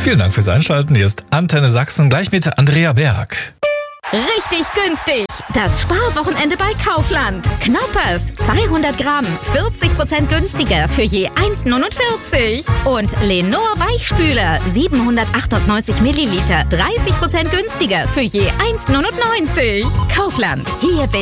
Vielen Dank fürs Einschalten. Hier ist Antenne Sachsen, gleich mit Andrea Berg. Richtig günstig. Das Sparwochenende bei Kaufland. Knoppers 200 Gramm, 40% günstiger für je 1,49. Und Lenor Weichspüler 798 Milliliter, 30% günstiger für je 1,99. Kaufland. Hier bin